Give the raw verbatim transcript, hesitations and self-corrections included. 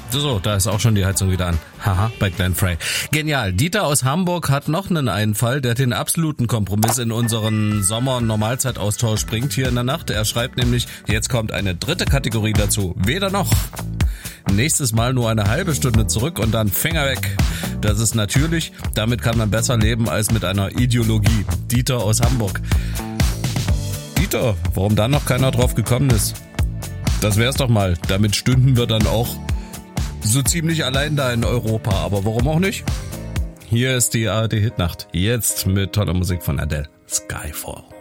So, da ist auch schon die Heizung wieder an. Haha, bei Glenn Frey. Genial. Dieter aus Hamburg hat noch einen Einfall, der den absoluten Kompromiss in unseren Sommer-Normalzeitaustausch bringt hier in der Nacht. Er schreibt nämlich, jetzt kommt eine dritte Kategorie dazu. Weder noch. Nächstes Mal nur eine halbe Stunde zurück und dann Finger weg. Das ist natürlich, damit kann man besser leben als mit einer Ideologie. Dieter aus Hamburg. Dieter, warum da noch keiner drauf gekommen ist? Das wär's doch mal. Damit stünden wir dann auch so ziemlich allein da in Europa, aber warum auch nicht? Hier ist die A R D Hitnacht. Jetzt mit toller Musik von Adele. Skyfall.